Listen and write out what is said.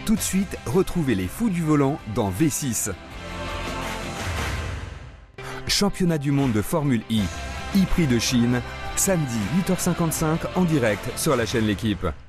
Tout de suite, retrouvez les fous du volant dans V6. Championnat du monde de Formule I, e-Prix de Chine, samedi 8h55 en direct sur la chaîne L'Équipe.